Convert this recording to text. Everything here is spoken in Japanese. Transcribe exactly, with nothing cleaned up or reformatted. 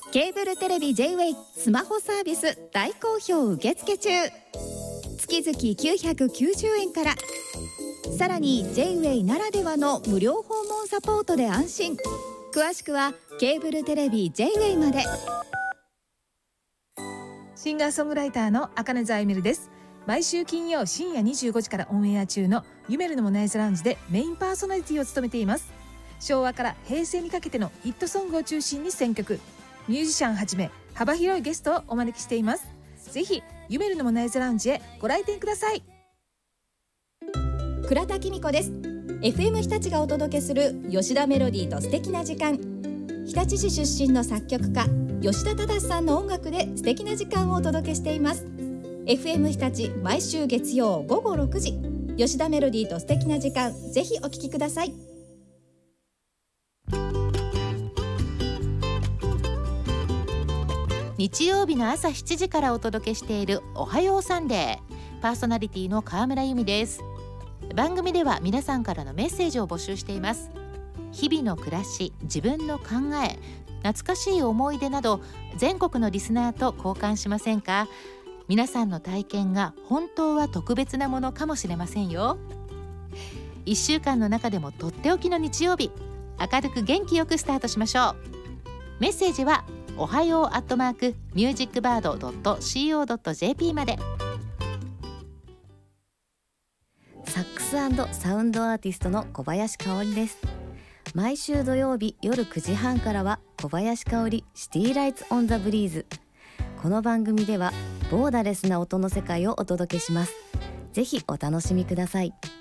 ケーブルテレビ J-ウェイ スマホサービス大好評受付中。月々きゅうひゃくきゅうじゅうえんから、さらに J-ウェイ ならではの無料訪問サポートで安心。詳しくはケーブルテレビ J-ウェイ まで。 シンガーソングライターの赤根沢エミルです。毎週金曜深夜にじゅうごじからオンエア中のユメルのモナイズラウンジでメインパーソナリティを務めています。昭和から平成にかけてのヒットソングを中心に選曲、ミュージシャンはじめ幅広いゲストをお招きしています。ぜひユメルのモナイズラウンジへご来店ください。 倉田紀美子です。 エフエム 日立がお届けする吉田メロディーと素敵な時間。日立市出身の作曲家吉田忠さんの音楽で素敵な時間をお届けしています。 エフエム 日立毎週月曜午後ろくじ、吉田メロディーと素敵な時間、ぜひお聴きください。 日曜日の朝しちじからお届けしているおはようサンデー、パーソナリティの川村由美です。番組では皆さんからのメッセージを募集しています。日々の暮らし、自分の考え、懐かしい思い出など全国のリスナーと交換しませんか？皆さんの体験が本当は特別なものかもしれませんよ。いっしゅうかんの中でもとっておきの日曜日、明るく元気よくスタートしましょう。メッセージはおはようアットマークミュージックバードドットシーオードットジェーピー まで。 サックス&サウンドアーティストの小林香織です。毎週土曜日夜くじはんからは小林香織シティライツオンザブリーズ。この番組ではボーダレスな音の世界をお届けします。ぜひお楽しみください。